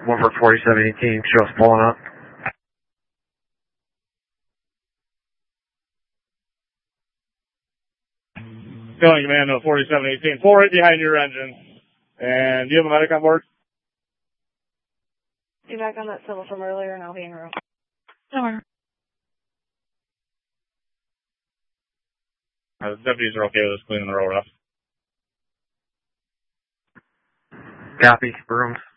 One for 4718, show us pulling up. Going Commando 4718, 4 right behind your engine. And do you have a medic on board? You back on that civil from earlier and I'll be in room. Sure. The deputies are okay with us cleaning the road up. Copy, rooms.